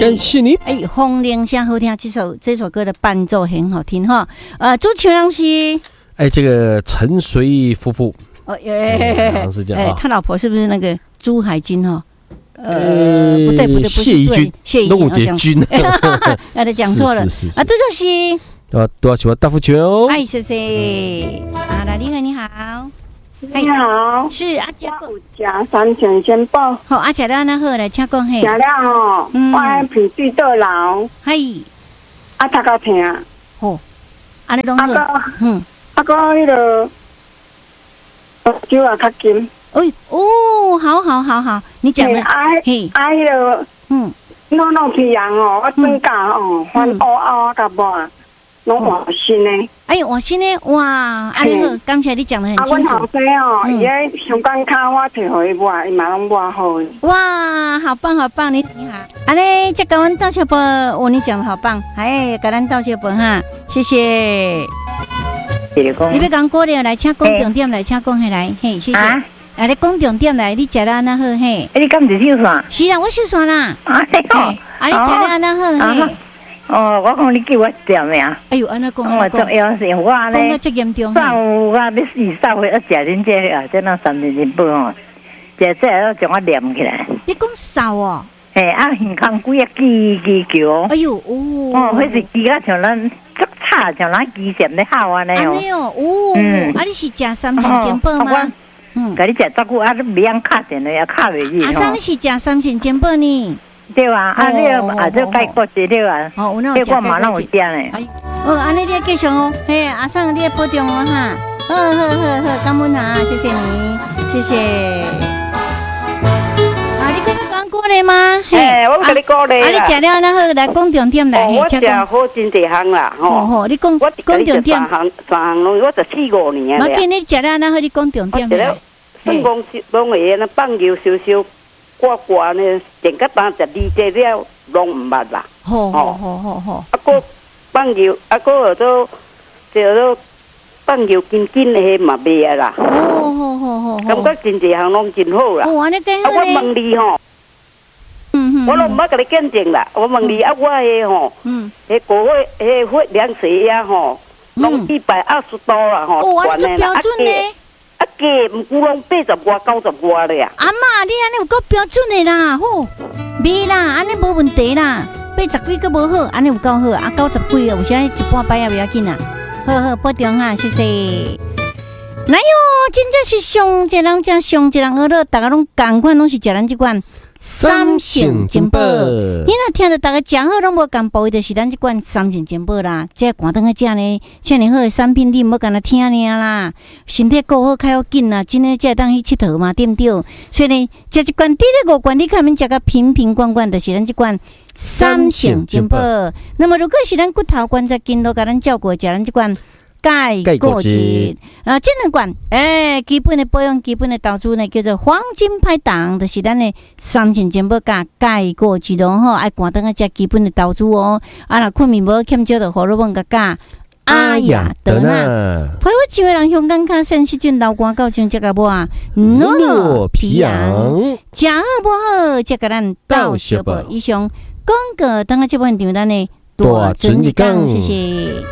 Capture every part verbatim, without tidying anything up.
感谢你。 哎，风铃声好听，这首这首歌的伴奏很好听哈。呃，主持人是哎，这个陈随夫妇。 哦耶， 好像是这样。哎， 他老婆是不是那个朱海军哈？呃，不对不对，不是谢怡君， 谢怡君，君， 啊，他讲错了啊，这就是多多喜欢大富球。 哎，谢谢。啊，来，你好，你好， 你好， 是阿姐。 我有食三全仙宝。 好，阿姐啦，那好，来请讲嘿。 食了吼，我爱鼻水倒流。 嘿， 啊，头壳疼。 好，安尼拢好。 嗯，啊个迄个目睭也较金。 哎哦，好好好好，你讲的嘿，啊迄个嗯，弄弄皮痒哦，我增加哦，翻乌乌甲无，拢换新的。 哎呦，换新的哇！啊，你好，刚才你讲的很清楚。 啊，阮后生哦，伊咧香港卡我摕互伊抹，伊嘛拢抹好。 哇，好棒好棒，你你好。啊嘞，再给阮道谢波，哦，你讲的好棒，哎，给咱道谢波哈，谢谢。你别讲过了，来请讲重点，来请讲下来，嘿，谢谢。啊！你讲重点来，你食了安那好嘿？ 你敢是秀线？ 是啦，我秀线啦。 啊，嘿哦， 啊，你食了安那好嘿？ 哦，我讲你叫我点呀。 哎呦，安那讲， 我重要是我呢。 讲得这严重。 上午我要四十岁，啊，食恁这啊，这那三年前半哦，食这要将我念起来。 你讲少哦？ 嘿，啊，耳孔几啊叽叽叫。 哎呦，哦。 哦，迄是叽啊，像咱足吵，像咱机线咧喊安尼哦。 安尼哦，哦。嗯。啊，你是食三全煎饼吗？ 嗯，甲你食照顾啊，你袂晓卡电咧，也卡袂入。 啊，啥你是食三全煎饼呢？ 对啊，啊你啊这解决一对啊。 哦，有我嘛拢有食呢。 哦，安尼你继续哦，嘿，阿桑你保重哦哈。好好好好，感恩啊，谢谢你，谢谢。啊，你刚刚讲过来吗？ 嘿，我甲你讲咧。 啊，你食了那好，来讲重点来。 我食好真济项啦，吼。 哦吼，你讲讲重点。 三项三项拢我十四五年啊。我见你食了那好，你讲重点。 我食了，算讲拢会那放牛烧烧，刮刮呢，整个当食二只了，拢唔捌啦。 好好好好好。 啊个放牛，啊个就就做放牛紧紧的嘛卖啊啦。 哦好好好。 感觉真济项拢真好啦。 哦，安尼更好咧。啊，我问你吼。嗯嗯，我拢唔捌甲你见证啦。我问你啊，我迄吼，嗯，迄国会迄会粮食呀吼，拢一百二十多啦吼， 哦，安尼就标准咧。 啊，价毋过拢八十外、九十外咧啊。 阿嬷，你安尼有够标准的啦，吼，袂啦，安尼无问题啦。八十几个无好，安尼有够好，啊，九十几有啥一半摆也袂要紧啊。好好保重哈，谢谢。来哟，真正是上一人正上一人，而乐，大家拢共款，拢是食咱这款。三全煎饼，你若听到大家食好拢无共步，就是咱即款三全煎饼啦。这寒顿个食呢，遮尔好的产品，你毋要干那听尔啦。身体顾好，开好紧啦，真诶，才当去佚佗嘛，对毋对？所以呢，食一罐滴咧五罐，你看免食个瓶瓶罐罐，就是咱即款三全煎饼。那么，如果是咱骨头关节筋都甲咱照顾，食咱即款。钙果质，啊，这两罐，诶、欸，基本的保养、基本的投资呢，叫做黄金拍档，就是咱的三全煎饼加钙果质咯吼，爱寒顿个食基本的投资哦。啊，若困眠无欠少的荷尔蒙个加阿雅德纳，陪我几位人香港卡sen细菌流汗到像这个无啊，诺诺皮痒，食好不好？这个咱到小宝以上广告，等下这部分场咱的大准一讲，谢谢。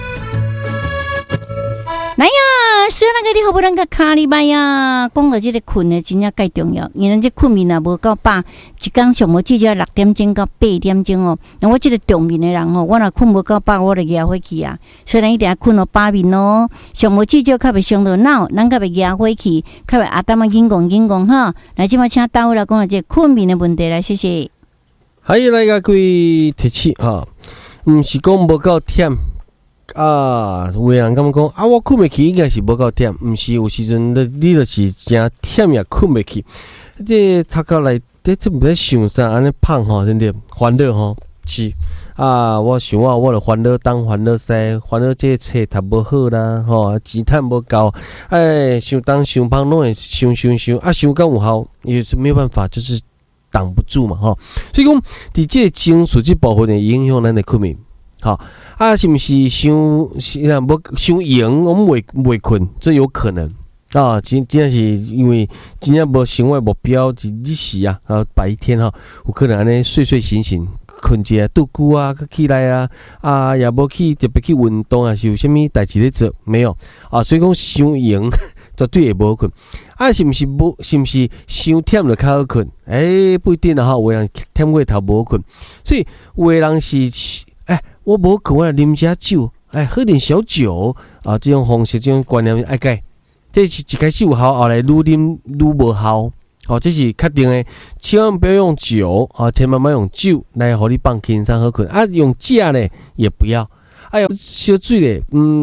来呀，虽然个你好不容易卡里拜呀，讲到这个困的真正介重要。因为这困眠啊无够饱，一天上无至少六点钟到八点钟哦。那我这个重眠的人哦，我若困无够饱，我就压回去啊。所以咱一定要困到饱眠哦，上无至少较袂伤到脑，咱较袂压回去，较袂阿淡啊紧讲紧讲哈。来，即摆请大卫来讲下这困眠的问题来，谢谢。 还有来个各位提醒哈，毋是讲无够忝。啊，有人感觉讲啊，我困袂去，应该是无够忝，毋是有时阵你你就是真忝也困袂去。这头壳内这这毋知想啥，安尼胖吼，真的烦恼吼是啊。我想我我著烦恼东烦恼西，烦恼这册读无好啦，吼钱趁无够，哎，想东想胖拢会想想想啊，想讲有效也是没有办法，就是挡不住嘛，吼。所以讲，伫这个情绪这部分会影响咱的困眠。好啊，是不是想是啊？无想赢，我们未未困，这有可能啊。真真正是因为真正无想的目标，一日时啊，啊白天哈、啊，有可能安尼睡睡醒醒， 困一下拄久啊，起来啊，啊也无去特别去运动啊，是有啥物代志咧做没有啊？所以讲伤闲绝对会无困。啊，是毋是无？是毋是伤忝就较好困？诶、欸，不一定啊，哈，有的人忝过头无困，所以有的人是，哎，我无困，我来啉下酒，哎，喝点小酒啊，这种方式，这种观念爱改。这是一开始有效，后来愈啉愈无效。哦，这是确定的，千万不要用酒啊，千万不要用酒来互你放轻松好困啊，用食咧也不要，哎呦，烧水咧，嗯。